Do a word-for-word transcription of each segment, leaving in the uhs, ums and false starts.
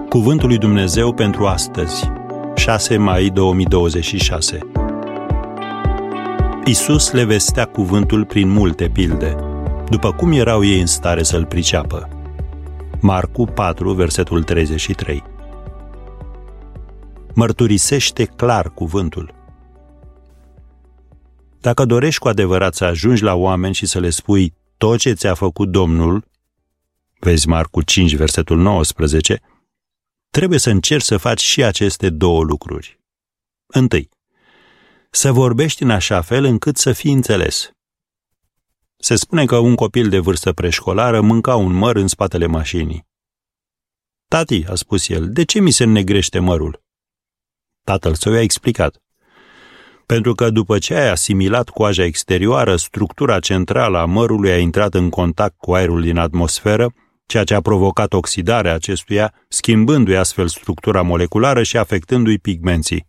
Cuvântul lui Dumnezeu pentru astăzi, șase mai două mii douăzeci și șase. Iisus le vestea cuvântul prin multe pilde, după cum erau ei în stare să-l priceapă. Marcu patru, versetul treizeci și trei. Mărturisește clar cuvântul. Dacă dorești cu adevărat să ajungi la oameni și să le spui tot ce ți-a făcut Domnul, vezi Marcu cinci, versetul nouăsprezece, trebuie să încerci să faci și aceste două lucruri. Întâi, să vorbești în așa fel încât să fii înțeles. Se spune că un copil de vârstă preșcolară mânca un măr în spatele mașinii. Tati, a spus el, de ce mi se înnegrește mărul? Tatăl său i-a explicat. Pentru că după ce ai asimilat coaja exterioară, structura centrală a mărului a intrat în contact cu aerul din atmosferă, ceea ce a provocat oxidarea acestuia, schimbându-i astfel structura moleculară și afectându-i pigmenții.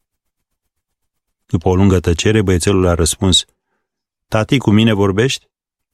După o lungă tăcere, băiețelul a răspuns, Tati, cu mine vorbești?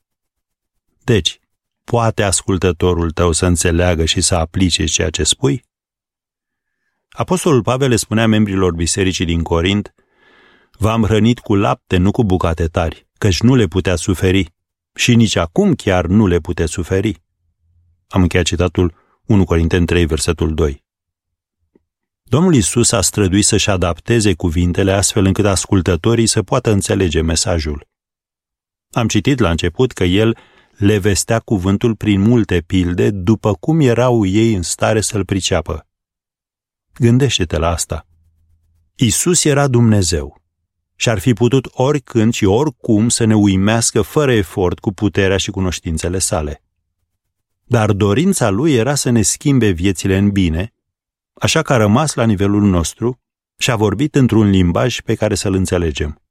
Deci, poate ascultătorul tău să înțeleagă și să aplice ceea ce spui? Apostolul Pavel le spunea membrilor bisericii din Corint, v-am hrănit cu lapte, nu cu bucate tari, căci nu le putea suferi și nici acum chiar nu le puteți suferi. Am încheiat citatul unu Corinteni trei, versetul doi. Domnul Iisus a străduit să-și adapteze cuvintele astfel încât ascultătorii să poată înțelege mesajul. Am citit la început că el le vestea cuvântul prin multe pilde, după cum erau ei în stare să-l priceapă. Gândește-te la asta. Iisus era Dumnezeu și ar fi putut oricând și oricum să ne uimească fără efort cu puterea și cunoștințele sale. Dar dorința lui era să ne schimbe viețile în bine, așa că a rămas la nivelul nostru și a vorbit într-un limbaj pe care să-l înțelegem.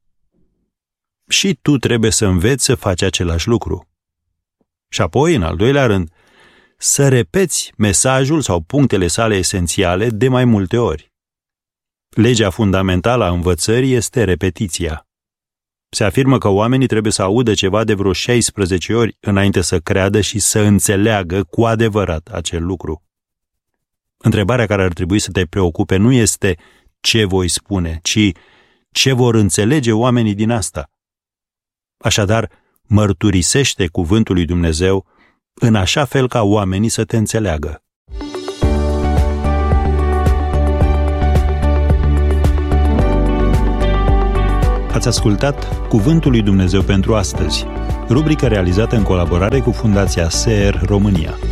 Și tu trebuie să înveți să faci același lucru. Și apoi, în al doilea rând, să repeți mesajul sau punctele sale esențiale de mai multe ori. Legea fundamentală a învățării este repetiția. Se afirmă că oamenii trebuie să audă ceva de vreo șaisprezece ori înainte să creadă și să înțeleagă cu adevărat acel lucru. Întrebarea care ar trebui să te preocupe nu este ce voi spune, ci ce vor înțelege oamenii din asta. Așadar, mărturisește cuvântul lui Dumnezeu în așa fel ca oamenii să te înțeleagă. Ați ascultat Cuvântul lui Dumnezeu pentru astăzi, rubrică realizată în colaborare cu Fundația S E R România.